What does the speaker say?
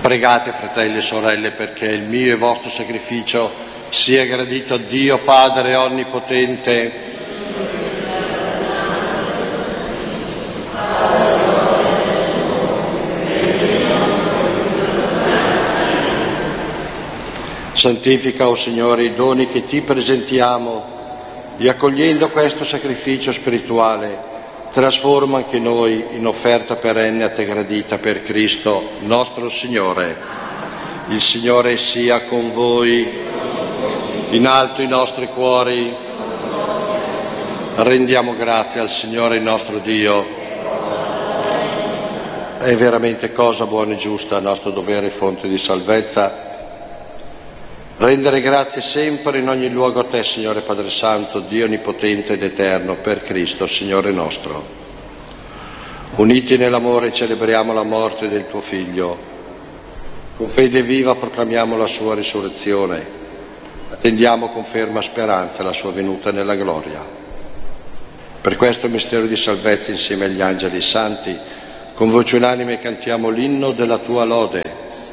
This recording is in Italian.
Pregate, fratelli e sorelle, perché il mio e vostro sacrificio sia gradito a Dio Padre Onnipotente. Santifica, o Signore, i doni che ti presentiamo e accogliendo questo sacrificio spirituale trasforma anche noi in offerta perenne a te gradita per Cristo nostro Signore. Il Signore sia con voi. In alto i nostri cuori. Rendiamo grazie al Signore il nostro Dio. È veramente cosa buona e giusta, nostro dovere e fonte di salvezza, rendere grazie sempre in ogni luogo a te, Signore Padre Santo, Dio onnipotente ed eterno, per Cristo, Signore nostro. Uniti nell'amore celebriamo la morte del tuo Figlio. Con fede viva proclamiamo la sua risurrezione. Attendiamo con ferma speranza la sua venuta nella gloria. Per questo mistero di salvezza, insieme agli angeli e santi, con voce unanime cantiamo l'inno della tua lode.